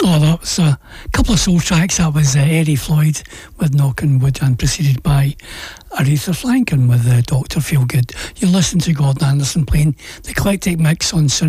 Oh, that was a couple of soul tracks. That was Eddie Floyd with Knockin' Wood, and preceded by Aretha Franklin with Dr. Feelgood. You listen to Gordon Anderson playing the eclectic mix on